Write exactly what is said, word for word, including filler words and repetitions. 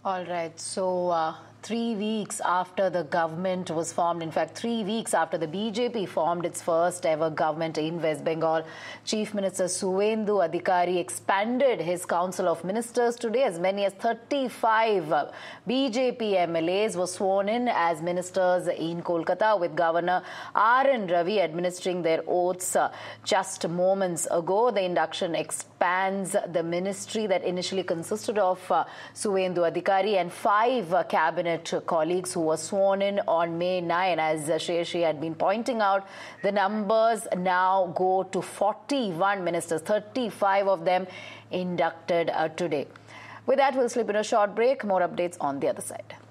All right. So uh, three weeks after the government was formed, in fact, three weeks after the B J P formed its first ever government in West Bengal, Chief Minister Suvendu Adhikari expanded his Council of Ministers today. As many as thirty-five uh, B J P M L As were sworn in as ministers in Kolkata, with Governor R N Ravi administering their oaths uh, just moments ago. The induction expands the ministry that initially consisted of uh, Suvendu Adhikari and five uh, cabinet colleagues who were sworn in on May ninth. As uh, Shreyashi had been pointing out, the numbers now go to forty-one ministers, thirty-five of them inducted uh, today. With that, we'll slip in a short break. More updates on the other side.